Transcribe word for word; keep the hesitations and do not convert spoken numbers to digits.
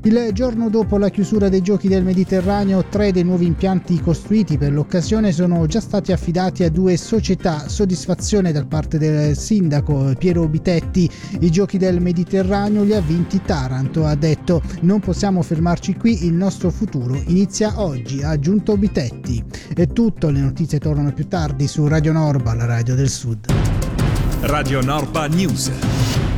Il giorno dopo la chiusura dei Giochi del Mediterraneo, tre dei nuovi impianti costruiti per l'occasione sono già stati affidati a due società. Soddisfazione da parte del sindaco Piero Bitetti. I Giochi del Mediterraneo li ha vinti Taranto, ha detto. Non possiamo fermarci qui, il nostro futuro inizia oggi, ha aggiunto Bitetti. È tutto, le notizie tornano più tardi su Radio Norba, la radio del Sud. Radio Norba News.